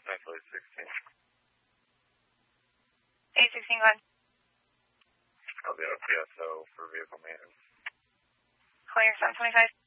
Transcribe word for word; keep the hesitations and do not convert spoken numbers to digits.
Actually, sixteen. eight sixteen, go ahead. I'll be at P S O for vehicle maintenance. Clear, seven twenty-five.